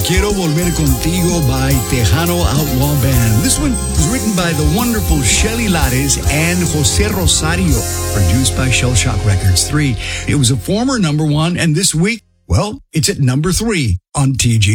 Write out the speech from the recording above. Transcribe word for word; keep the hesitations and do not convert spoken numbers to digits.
Quiero Volver Contigo by Tejano Outlaw Band. This one was written by the wonderful Shelly Lares and Jose Rosario, produced by Shell Shock Records three. It was a former number one, and this week, well, it's at number three on T G.